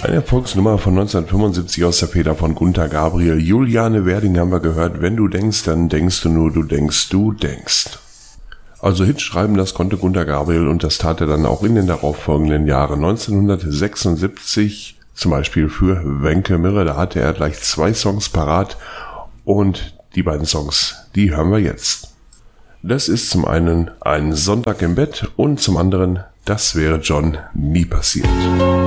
Eine Volksnummer von 1975 aus der Feder von Gunter Gabriel. Juliane Werding haben wir gehört. Wenn du denkst, dann denkst du nur, du denkst, du denkst. Also Hits schreiben, das konnte Gunter Gabriel und das tat er dann auch in den darauffolgenden Jahren. 1976 zum Beispiel für Wenke Mirre, da hatte er gleich 2 Songs parat und die beiden Songs, die hören wir jetzt. Das ist zum einen Ein Sonntag im Bett und zum anderen Das wäre John nie passiert.